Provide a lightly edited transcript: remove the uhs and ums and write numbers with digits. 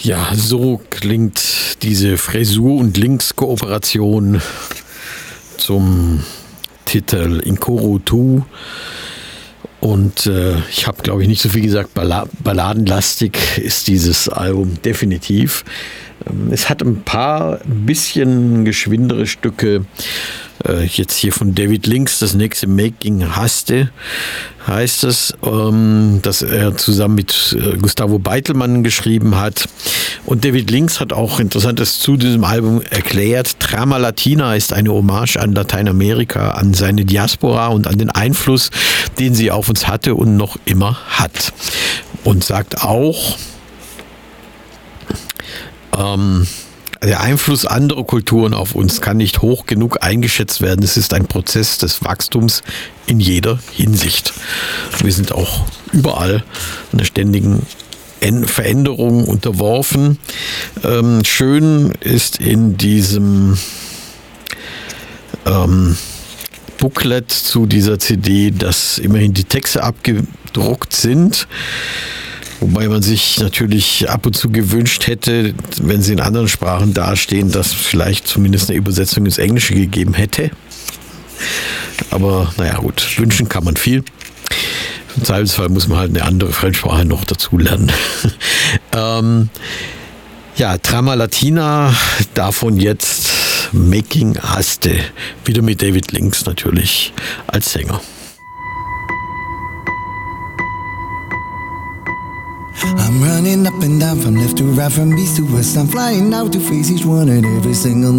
Ja, so klingt diese Fräsur- und Linkskooperation zum Titel Inkoro 2. Und ich habe, glaube ich, nicht so viel gesagt, balladenlastig ist dieses Album definitiv. Es hat ein paar bisschen geschwindere Stücke. Jetzt hier von David Links, das nächste Making Haste heißt es, dass er zusammen mit Gustavo Beitelmann geschrieben hat. Und David Links hat auch Interessantes zu diesem Album erklärt. Trama Latina ist eine Hommage an Lateinamerika, an seine Diaspora und an den Einfluss, den sie auf uns hatte und noch immer hat. Und sagt auch, der Einfluss anderer Kulturen auf uns kann nicht hoch genug eingeschätzt werden. Es ist ein Prozess des Wachstums in jeder Hinsicht. Wir sind auch überall einer ständigen Veränderung unterworfen. Schön ist in diesem Booklet zu dieser CD, dass immerhin die Texte abgedruckt sind. Wobei man sich natürlich ab und zu gewünscht hätte, wenn sie in anderen Sprachen dastehen, dass vielleicht zumindest eine Übersetzung ins Englische gegeben hätte. Aber naja gut, wünschen kann man viel. Im Zweifelsfall muss man halt eine andere Fremdsprache noch dazu lernen. Ja, Trama Latina, davon jetzt Making Haste. Wieder mit David Links natürlich als Sänger. I'm running up and down from left to right, from east to west. I'm flying out to face each one and every single